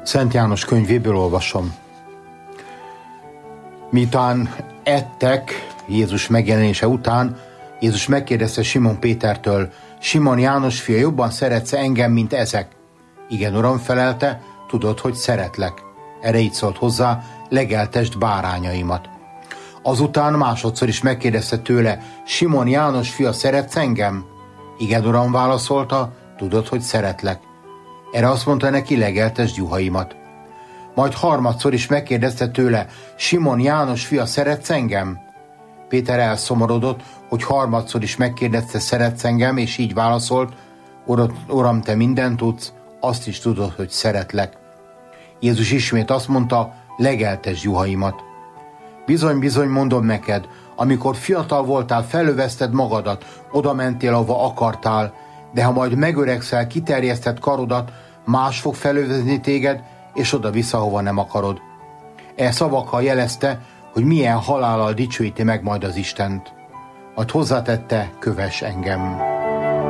Szent János könyvéből olvasom. Miután ettek Jézus megjelenése után, Jézus megkérdezte Simon Pétertől: Simon, János fia, jobban szeretsz engem, mint ezek? Igen, Uram, felelte, tudod, hogy szeretlek. Erre így szólt hozzá: legeltesd bárányaimat. Azután másodszor is megkérdezte tőle: Simon, János fia, szeretsz engem? Igen, Uram, válaszolta, tudod, hogy szeretlek. Erre azt mondta neki: legeltesd juhaimat. Majd harmadszor is megkérdezte tőle: Simon, János fia, szeretsz engem? Péter elszomorodott, hogy harmadszor is megkérdezte: szeretsz engem? És így válaszolt: Uram, te mindent tudsz, azt is tudod, hogy szeretlek. Jézus ismét azt mondta: legeltesd juhaimat. Bizony, bizony, mondom neked, amikor fiatal voltál, felövezted magadat, oda mentél, ahova akartál, de ha majd megöregszel, kiterjeszted karodat, más fog felövezni téged, és oda-vissza, hova nem akarod. E szavakkal jelezte, hogy milyen halállal dicsőíti meg majd az Istent. Majd hozzátette: kövess engem.